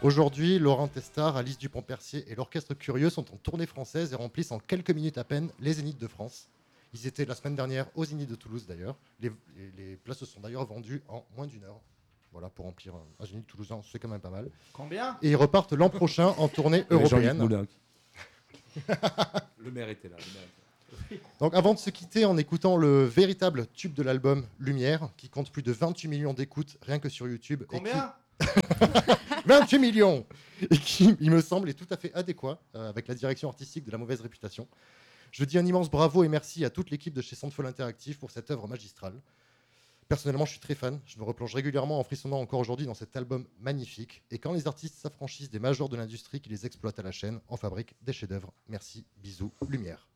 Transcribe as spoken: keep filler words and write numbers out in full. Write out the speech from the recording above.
Aujourd'hui, Laurent Testard, Alice Dupont-Percier et l'Orchestre Curieux sont en tournée française et remplissent en quelques minutes à peine les Zéniths de France. Ils étaient la semaine dernière aux Zénith de Toulouse d'ailleurs. Les, les, les places se sont d'ailleurs vendues en moins d'une heure. Voilà, pour remplir un, un Zénith toulousain, c'est quand même pas mal. Combien ? Et ils repartent l'an prochain en tournée européenne. Le maire était là. Le maire était là. Donc avant de se quitter en écoutant le véritable tube de l'album Lumière, qui compte plus de vingt-huit millions d'écoutes rien que sur YouTube. Combien ? Et qui... vingt-huit millions. Et qui, il me semble, est tout à fait adéquat euh, avec la direction artistique de La Mauvaise Réputation. Je dis un immense bravo et merci à toute l'équipe de chez Centfol Interactive pour cette œuvre magistrale. Personnellement, je suis très fan. Je me replonge régulièrement en frissonnant encore aujourd'hui dans cet album magnifique. Et quand les artistes s'affranchissent des majors de l'industrie qui les exploitent à la chaîne, on fabrique des chefs-d'œuvre. Merci, bisous, lumière.